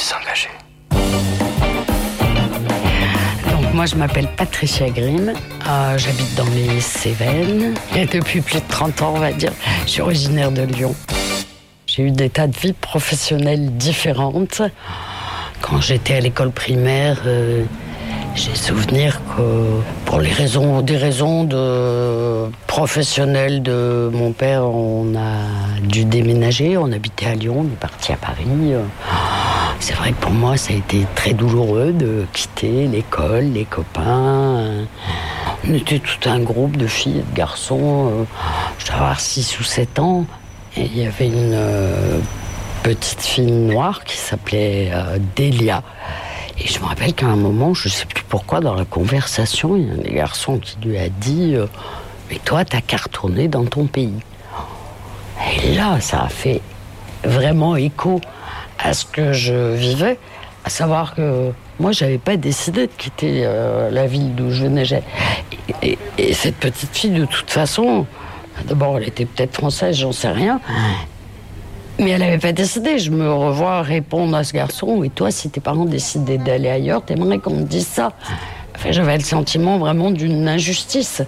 s'engager. Donc moi je m'appelle Patricia Grimm, j'habite dans les Cévennes et depuis plus de 30 ans on va dire, je suis originaire de Lyon. J'ai eu des tas de vies professionnelles différentes. Quand j'étais à l'école primaire, j'ai souvenir que pour des raisons de professionnelles de mon père, on a dû déménager, on habitait à Lyon, on est parti à Paris. C'est vrai que pour moi, ça a été très douloureux de quitter l'école, les copains. On était tout un groupe de filles et de garçons, je dois avoir 6 ou 7 ans. Et il y avait une petite fille noire qui s'appelait Delia. Et je me rappelle qu'à un moment, je ne sais plus pourquoi, dans la conversation, il y a un des garçons qui lui a dit « Mais toi, t'as qu'à retourner dans ton pays. » Et là, ça a fait vraiment écho à ce que je vivais, à savoir que moi, je n'avais pas décidé de quitter la ville d'où je venais. Et cette petite fille, de toute façon, d'abord, elle était peut-être française, j'en sais rien. Mais elle n'avait pas décidé. Je me revois répondre à ce garçon. Et toi, si tes parents décidaient d'aller ailleurs, t'aimerais qu'on te dise ça. Enfin, j'avais le sentiment vraiment d'une injustice.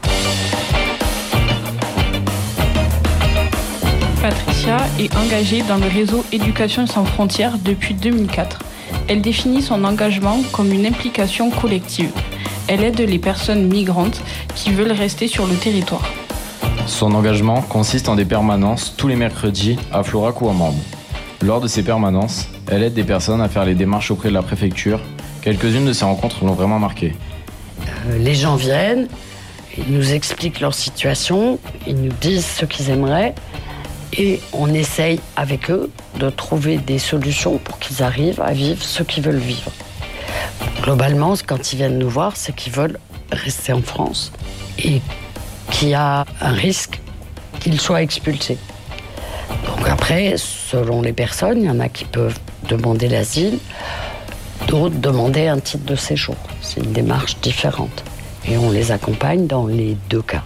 Patricia est engagée dans le réseau Éducation sans frontières depuis 2004. Elle définit son engagement comme une implication collective. Elle aide les personnes migrantes qui veulent rester sur le territoire. Son engagement consiste en des permanences tous les mercredis à Florac ou à Mende. Lors de ces permanences, elle aide des personnes à faire les démarches auprès de la préfecture. Quelques-unes de ces rencontres l'ont vraiment marquée. Les gens viennent, ils nous expliquent leur situation, ils nous disent ce qu'ils aimeraient et on essaye avec eux de trouver des solutions pour qu'ils arrivent à vivre ce qu'ils veulent vivre. Globalement, quand ils viennent nous voir, c'est qu'ils veulent rester en France et qu'il y a un risque qu'ils soient expulsés. Donc après, selon les personnes, il y en a qui peuvent demander l'asile, d'autres demander un titre de séjour. C'est une démarche différente. Et on les accompagne dans les 2 cas.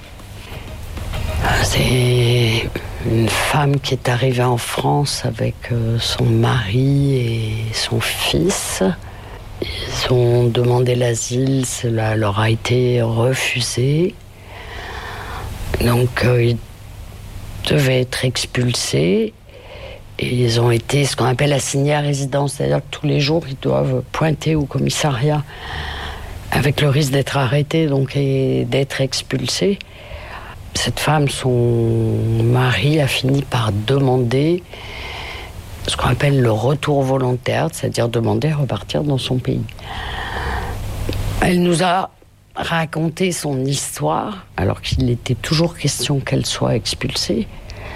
C'est une femme qui est arrivée en France avec son mari et son fils. Ils ont demandé l'asile, cela leur a été refusé. Donc, ils devaient être expulsés et ils ont été ce qu'on appelle assignés à résidence. C'est-à-dire que tous les jours, ils doivent pointer au commissariat avec le risque d'être arrêtés donc, et d'être expulsés. Cette femme, son mari a fini par demander ce qu'on appelle le retour volontaire, c'est-à-dire demander à repartir dans son pays. Elle nous a raconter son histoire, alors qu'il était toujours question qu'elle soit expulsée.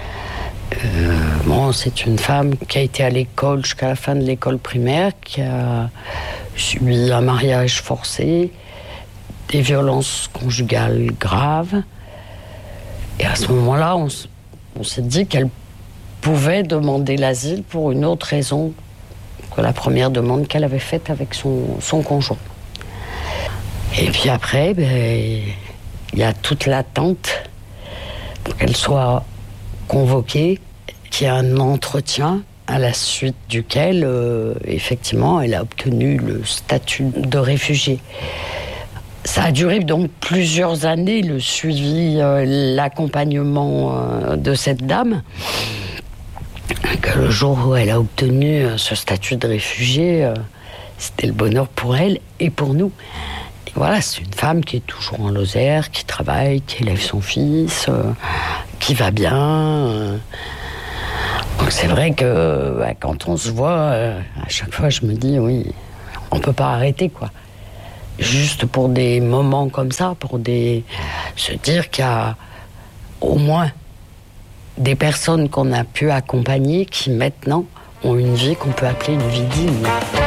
C'est une femme qui a été à l'école jusqu'à la fin de l'école primaire, qui a subi un mariage forcé, des violences conjugales graves. Et à ce moment-là, on s'est dit qu'elle pouvait demander l'asile pour une autre raison que la première demande qu'elle avait faite avec son conjoint. Et puis après, il y a toute l'attente pour qu'elle soit convoquée, qu'il y ait un entretien à la suite duquel, effectivement, elle a obtenu le statut de réfugiée. Ça a duré donc plusieurs années, le suivi, l'accompagnement de cette dame. Que le jour où elle a obtenu ce statut de réfugiée, c'était le bonheur pour elle et pour nous. Et voilà, c'est une femme qui est toujours en Lozère, qui travaille, qui élève son fils, qui va bien. Donc c'est vrai que quand on se voit, à chaque fois je me dis, oui, on peut pas arrêter, quoi. Juste pour des moments comme ça, se dire qu'il y a au moins des personnes qu'on a pu accompagner qui maintenant ont une vie qu'on peut appeler une vie digne.